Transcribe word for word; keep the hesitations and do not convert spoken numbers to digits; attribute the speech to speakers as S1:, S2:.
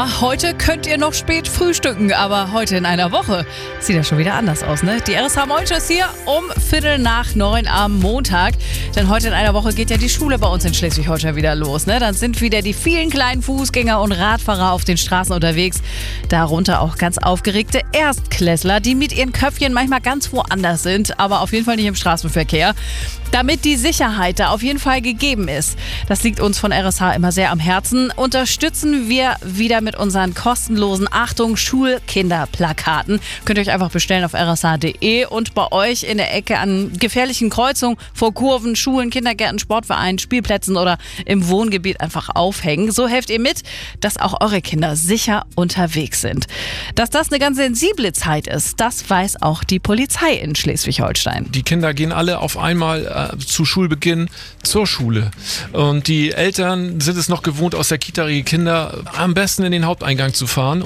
S1: Ja, heute könnt ihr noch spät frühstücken, aber heute in einer Woche sieht das schon wieder anders aus, ne? Die R S H Moin-Shows hier um Viertel nach neun am Montag. Denn heute in einer Woche geht ja die Schule bei uns in Schleswig-Holstein wieder los, ne? Dann sind wieder die vielen kleinen Fußgänger und Radfahrer auf den Straßen unterwegs. Darunter auch ganz aufgeregte Erstklässler, die mit ihren Köpfchen manchmal ganz woanders sind, aber auf jeden Fall nicht im Straßenverkehr. Damit die Sicherheit da auf jeden Fall gegeben ist, das liegt uns von R S H immer sehr am Herzen, unterstützen wir wieder mit unseren kostenlosen Achtung Schulkinderplakaten. Könnt ihr euch einfach bestellen auf r s h punkt d e und bei euch in der Ecke an gefährlichen Kreuzungen vor Kurven, Schulen, Kindergärten, Sportvereinen, Spielplätzen oder im Wohngebiet einfach aufhängen. So helft ihr mit, dass auch eure Kinder sicher unterwegs sind. Dass das eine ganz sensible Zeit ist, das weiß auch die Polizei in Schleswig-Holstein.
S2: Die Kinder gehen alle auf einmal äh, zu Schulbeginn zur Schule. Und die Eltern sind es noch gewohnt, aus der Kita ihre Kinder am besten in den Haupteingang zu fahren.